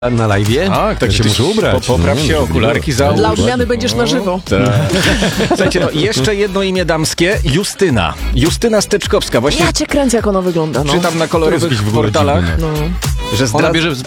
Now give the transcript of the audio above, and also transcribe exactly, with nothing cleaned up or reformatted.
Na live'ie? Tak, tak się muszę ubrać. Po, popraw się, no, okularki załóż. Dla odmiany będziesz na żywo. Tak. Słuchajcie, no, jeszcze jedno imię damskie, Justyna. Justyna Steczkowska. Właśnie Ja cię kręcę, jak ona wygląda. No. czytam na kolorowych w ogóle portalach, dziwne. No. że Ona zdradza... bierze